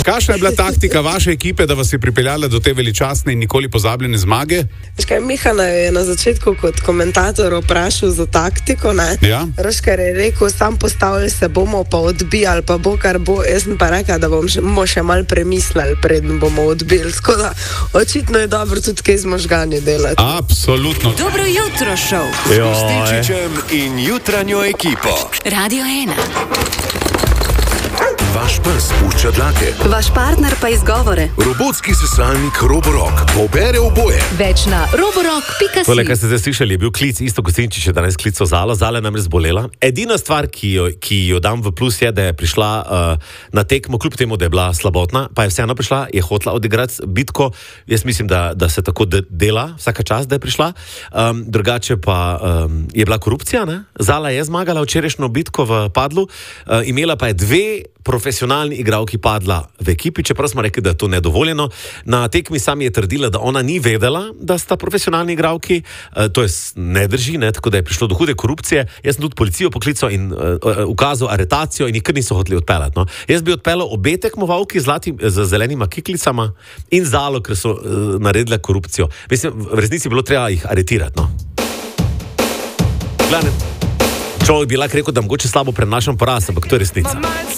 kakšna je bila taktika vaše ekipe, da vas je pripeljala do te veličastne in nikoli pozabljene zmage? Mihana je na začetku kot komentator vprašal za taktiko, ne? Ja. Roškar je rekel, sam postavili se bomo, pa odbijali, pa bo kar bo. Jaz sem pa rekla, da bomo še mal premislili, preden bomo odbili. Tako da očitno je dobro tudi kaj z možganje delati. Absolutno. Dobro jutro, šov. S Tičičem in jutranjo ekipo. Radio 1. Vaš pes pušča dlake. Vaš partner pa izgovore. Robotski sesalnik Roborock pobere oboje. Več na roborock.si. Tole, kar ste zdaj slišali, je bil klic Isto Kosinčič, je danes klical Zalo. Zala je namreč zbolela. Edina stvar, ki jo dam v plus, je, da je prišla na tekmo, kljub temu, da je bila slabotna, pa je vseeno prišla, je hotela odigrati bitko. Jaz mislim, da se tako dela vsaka čas, da je prišla. Drugače pa je bila korupcija, ne? Zala je zmagala včerajšnjo bitko v Padlu, imela pa je 2 profesionalni igralki padla v ekipi, čeprav smo rekli, da je to nedovoljeno. Na tekmi sami je trdila, da ona ni vedela, da sta profesionalni igralki. To je ne drži, ne? Tako da je prišlo do hude korupcije. Jaz sem tudi policijo poklical in ukazal aretacijo in nikar niso hoteli odpeljati. No? Jaz bi odpeljal obe tekmovalki z zelenima kiklicama in Zalo, ker so naredile korupcijo. Mislim, v resnici bilo treba jih aretirati. No? Človek bi lahko rekel, da mogoče slabo prenašam poraz, ampak to je resnica.